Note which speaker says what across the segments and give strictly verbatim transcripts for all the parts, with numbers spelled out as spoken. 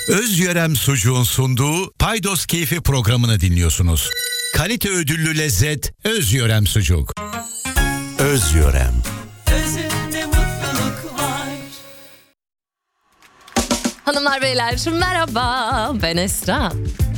Speaker 1: Özyörem Sucuğun sunduğu Paydos Keyfi programını dinliyorsunuz. Kalite ödüllü lezzet Özyörem Sucuk. Özyörem.
Speaker 2: Özünde mutluluk var.
Speaker 3: Hanımlar beyler merhaba, ben Esra.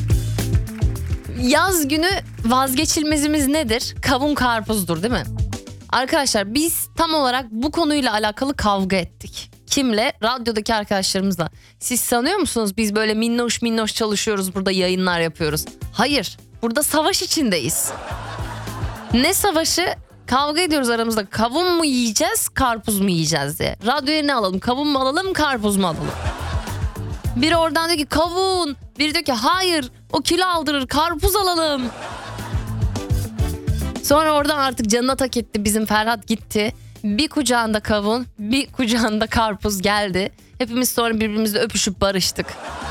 Speaker 3: Yaz günü vazgeçilmezimiz nedir? Kavun karpuzdur değil mi? Arkadaşlar biz tam olarak bu konuyla alakalı kavga ettik. Kimle? Radyodaki arkadaşlarımızla. Siz sanıyor musunuz biz böyle minnoş minnoş çalışıyoruz, burada yayınlar yapıyoruz? Hayır, burada savaş içindeyiz. Ne savaşı? Kavga ediyoruz aramızda. Kavun mu yiyeceğiz, karpuz mu yiyeceğiz diye. Radyoya ne alalım? Kavun mu alalım, karpuz mu alalım? Biri oradan diyor ki kavun. Biri diyor ki hayır, o kilo aldırır, karpuz alalım. Sonra oradan artık canına tak etti bizim Ferhat, gitti. Bir kucağında kavun, bir kucağında karpuz geldi. Hepimiz sonra birbirimizle öpüşüp barıştık.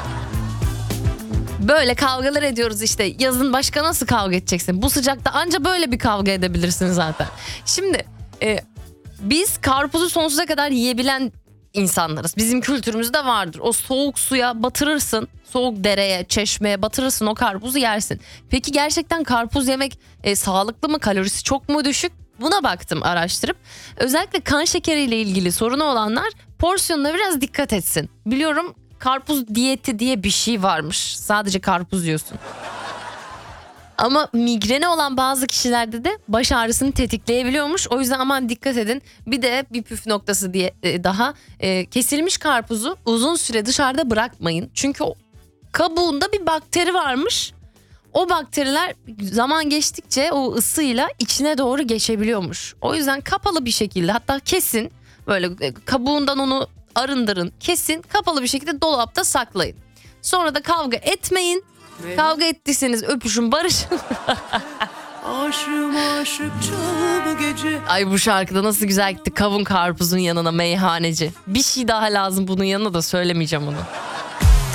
Speaker 3: Böyle kavgalar ediyoruz işte. Yazın başka nasıl kavga edeceksin? Bu sıcakta anca böyle bir kavga edebilirsin zaten. Şimdi e, biz karpuzu sonsuza kadar yiyebilen insanlarız. Bizim kültürümüzde vardır. O soğuk suya batırırsın. Soğuk dereye, çeşmeye batırırsın, o karpuzu yersin. Peki gerçekten karpuz yemek e, sağlıklı mı? Kalorisi çok mu düşük? Buna baktım araştırıp. Özellikle kan şekeriyle ilgili sorunu olanlar porsiyonuna biraz dikkat etsin. Biliyorum karpuz diyeti diye bir şey varmış. Sadece karpuz yiyorsun. Ama migreni olan bazı kişilerde de baş ağrısını tetikleyebiliyormuş. O yüzden aman dikkat edin. Bir de bir püf noktası diye daha e, kesilmiş karpuzu uzun süre dışarıda bırakmayın. Çünkü o kabuğunda bir bakteri varmış. O bakteriler zaman geçtikçe o ısıyla içine doğru geçebiliyormuş. O yüzden kapalı bir şekilde, hatta kesin, böyle kabuğundan onu arındırın, kesin, kapalı bir şekilde dolapta saklayın. Sonra da kavga etmeyin. Kavga ettiyseniz öpüşün, barışın.
Speaker 2: Aşığım aşık çal bu gece.
Speaker 3: Ay bu şarkıda nasıl güzel gitti, kavun karpuzun yanına meyhaneci. Bir şey daha lazım bunun yanına da söylemeyeceğim onu.